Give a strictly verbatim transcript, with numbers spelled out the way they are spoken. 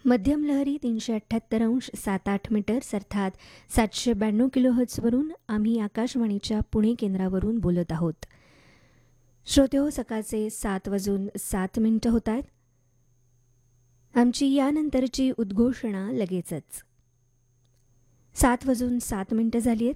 मध्यम लहरी तीनशे अठ्ठ्याहत्तर अंश सात आठ मीटर्स अर्थात सातशे ब्याण्णव किलोहर्ट्झवरून आम्ही आकाशवाणीच्या पुणे केंद्रावरून बोलत आहोत. श्रोतेहो, सकाळचे सात वाजून सात मिनिटं होत आहेत. आमची यानंतरची उद्घोषणा लगेचच. सात वाजून सात मिनिटं झाली आहेत.